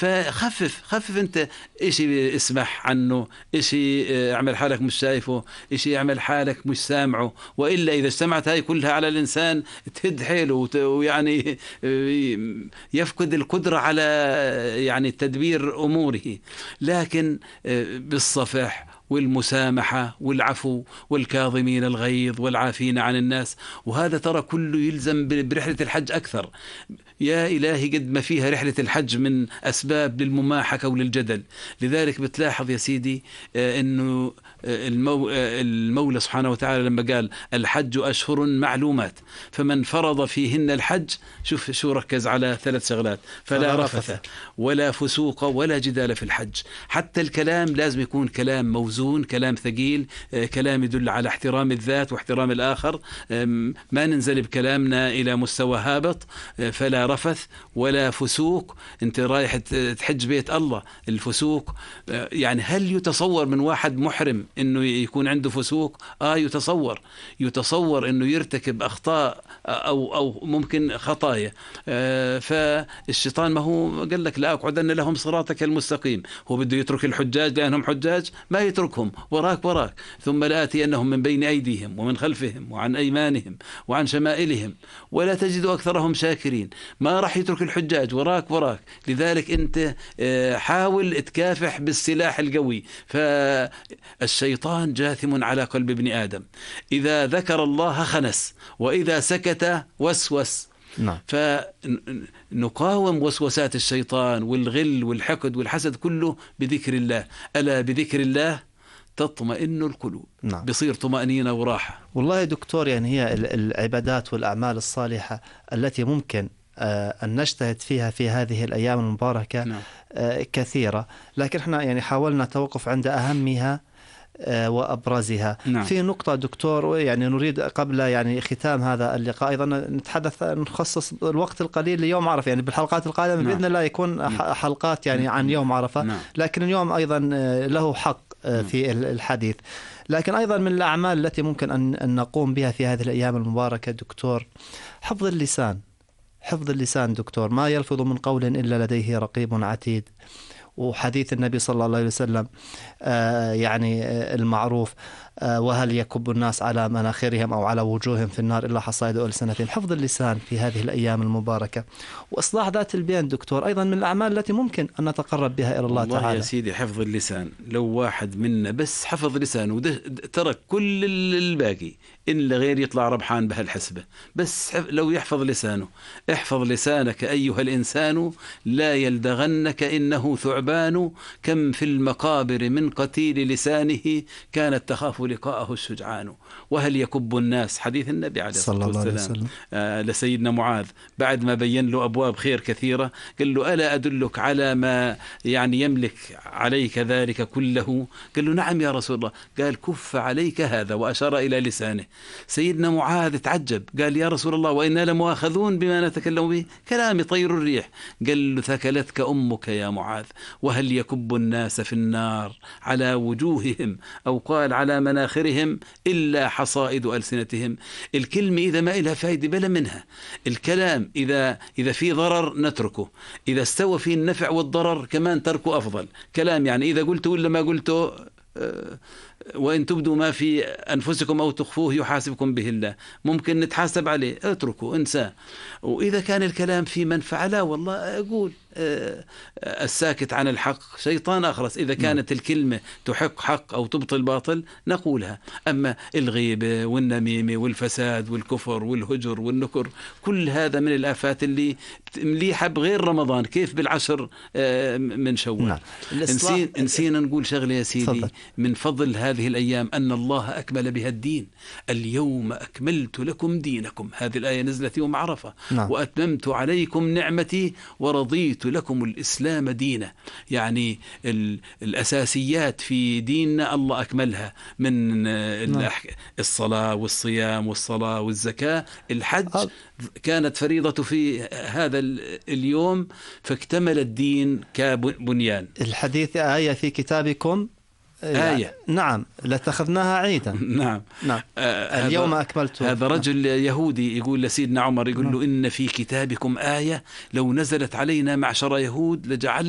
فخفف أنت، إشي اسمح عنه، إشي اعمل حالك مش شايفه، إشي اعمل حالك مش سامعه. وإلا إذا اجتمعت هاي كلها على الإنسان تهد حيله ويعني يفقد القدرة على يعني تدبير أموره. لكن بالصفح والمسامحة والعفو والكاظمين الغيظ والعافين عن الناس، وهذا ترى كله يلزم برحلة الحج أكثر. يا إلهي قد ما فيها رحلة الحج من أسباب للمماحكة وللجدل. لذلك بتلاحظ يا سيدي أنه المولى سبحانه وتعالى لما قال الحج أشهر معلومات، فمن فرض فيهن الحج، شوف شو ركز على 3 شغلات: فلا رفث ولا فسوق ولا جدال في الحج. حتى الكلام لازم يكون كلام موزون، كلام ثقيل، كلام يدل على احترام الذات واحترام الآخر. ما ننزل بكلامنا إلى مستوى هابط. فلا رفث ولا فسوق. انت رايح تحج بيت الله. الفسوق يعني هل يتصور من واحد محرم انه يكون عنده فسوق؟ يتصور انه يرتكب اخطاء او ممكن خطايا. فالشيطان ما هو قال لك لا اقعدن لهم صراطك المستقيم. هو بده يترك الحجاج لانهم حجاج؟ ما يتركهم، وراك ثم لآتينهم من بين ايديهم ومن خلفهم وعن ايمانهم وعن شمائلهم ولا تجد اكثرهم شاكرين. ما راح يترك الحجاج، وراك. لذلك انت حاول تكافح بالسلاح القوي. فالشيطان جاثم على قلب ابن آدم، إذا ذكر الله خنس وإذا سكت وسوس. نعم. فنقاوم وسوسات الشيطان والغل والحقد والحسد كله بذكر الله. ألا بذكر الله تطمئن القلوب. نعم. بصير طمأنينة وراحة. والله يا دكتور، يعني هي العبادات والأعمال الصالحة التي ممكن أن نجتهد فيها في هذه الأيام المباركة نعم. كثيرة، لكن احنا يعني حاولنا توقف عند أهمها وأبرزها. نعم. في نقطة دكتور يعني نريد قبل يعني ختام هذا اللقاء أيضا نتحدث، نخصص الوقت القليل ليوم عرفة. يعني بالحلقات القادمة بإذن الله يكون حلقات يعني عن يوم عرفة. نعم. لكن اليوم أيضا له حق في الحديث. لكن أيضا من الأعمال التي ممكن أن نقوم بها في هذه الأيام المباركة دكتور، حفظ اللسان دكتور. ما يلفظ من قول إلا لديه رقيب عتيد. وحديث النبي صلى الله عليه وسلم يعني المعروف: وهل يكب الناس على مناخرهم أو على وجوههم في النار إلا حصائد ألسنتهم. حفظ اللسان في هذه الأيام المباركة وإصلاح ذات البين دكتور أيضا من الأعمال التي ممكن أن نتقرب بها إلى الله تعالى. يا سيدي حفظ اللسان، لو واحد منا بس حفظ لسانه ترك كل الباقي، إن غير يطلع ربحان بهالحسبة. بس لو يحفظ لسانه. احفظ لسانك أيها الإنسان لا يلدغنك إنه ثعبان، كم في المقابر من قتيل لسانه كانت تخاف لقاءه الشجعان. وهل يكب الناس، حديث النبي عليه الصلاة والسلام لسيدنا معاذ بعد ما بين له أبواب خير كثيرة، قال له ألا أدلك على ما يعني يملك عليك ذلك كله؟ قال له نعم يا رسول الله. قال كف عليك هذا، وأشار إلى لسانه. سيدنا معاذ تعجب، قال يا رسول الله وإنا لمؤاخذون بما نتكلم به، كلام طير الريح. قال له ثكلتك أمك يا معاذ. وهل يكب الناس في النار على وجوههم أو قال على مناخرهم إلا حصائد ألسنتهم. الكلمة إذا ما إلها فايدة بلا منها. الكلام إذا في ضرر نتركه، إذا استوى فيه النفع والضرر كمان تركه أفضل. كلام يعني إذا قلته ولا ما قلته، وإن تبدوا ما في أنفسكم أو تخفوه يحاسبكم به الله. ممكن نتحاسب عليه، اتركه انساه. وإذا كان الكلام في منفعة لا والله أقول. الساكت عن الحق شيطان أخرس. إذا كانت الكلمة تحق حق أو تبطل باطل نقولها. أما الغيبة والنميمة والفساد والكفر والهجر والنكر، كل هذا من الآفات اللي مليحة بغير رمضان، كيف بالعشر من شوال. نسينا نقول شغلة يا سيدي. من فضل هذه الأيام أن الله أكمل بها الدين. اليوم أكملت لكم دينكم، هذه الآية نزلت يوم عرفة. وأتممت عليكم نعمتي ورضيت لكم الإسلام دينا. يعني الأساسيات في ديننا الله أكملها، من الصلاة والصيام والصلاة والزكاة. الحج كانت فريضة في هذا اليوم، فاكتمل الدين كبنيان. الحديث آية في كتابكم آية. نعم لاتخذناها عيدا. نعم. اليوم أكملت. هذا رجل يهودي يقول لسيدنا عمر، يقول له إن في كتابكم آية لو نزلت علينا معشر يهود لجعل